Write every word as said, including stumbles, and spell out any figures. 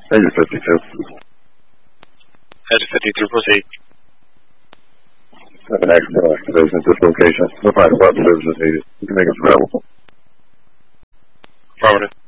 Exit fifty-two. Exit fifty-two, proceed. Have an accident activation at this location. No fire department services needed. You can make us available. Affirmative.